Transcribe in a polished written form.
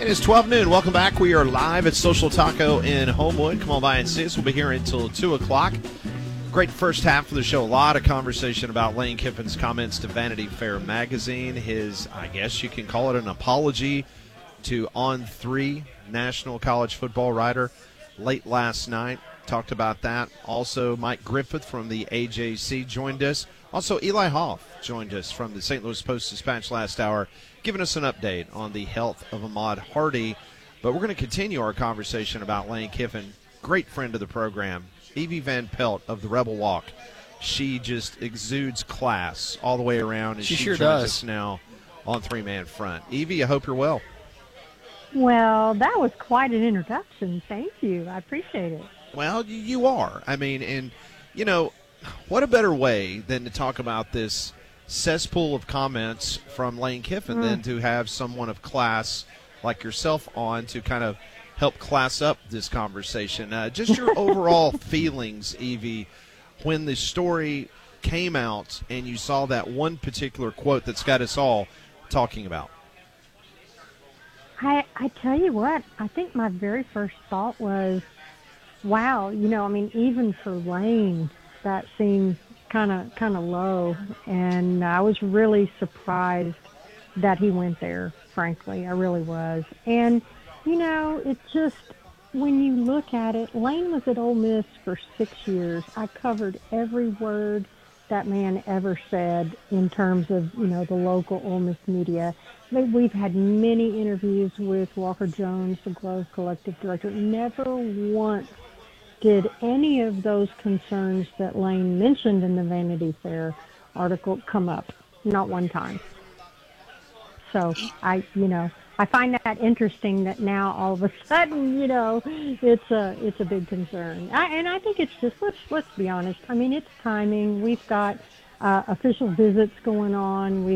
It is 12 noon. Welcome back. We are live at Social Taco in Homewood. Come on by and see us. We'll be here until 2 o'clock. Great first half of the show. A lot of conversation about Lane Kiffin's comments to Vanity Fair magazine. His, I guess you can call it an apology to On3, national college football writer, late last night. Talked about that. Also, Mike Griffith from the AJC joined us. Also, Eli Hoff joined us from the St. Louis Post-Dispatch last hour, giving us an update on the health of Ahmad Hardy. But we're going to continue our conversation about Lane Kiffin, great friend of the program, Evie Van Pelt of the Rebel Walk. She just exudes class all the way around, and she she sure joins does. us now on Three Man Front. Evie, I hope you're well. Well, that was quite an introduction. Thank you. I appreciate it. Well, you are. I mean, and, you know, what a better way than to talk about this cesspool of comments from Lane Kiffin than to have someone of class like yourself on to kind of help class up this conversation. Just your overall feelings, Evie, when the story came out and you saw that one particular quote that's got us all talking about. I tell you what, I think my very first thought was, wow, you know, I mean, even for Lane, that seemed kind of low, and I was really surprised that he went there, frankly. I really was. And, you know, it just, when you look at it, Lane was at Ole Miss for 6 years. I covered every word that man ever said in terms of, you know, the local Ole Miss media. We've had many interviews with Walker Jones, the Grove Collective director. Never once did any of those concerns that Lane mentioned in the Vanity Fair article come up. Not one time. So I find that interesting that now all of a sudden, you know, it's a big concern. And I think it's just, let's be honest. I mean, it's timing. We've got official visits going on.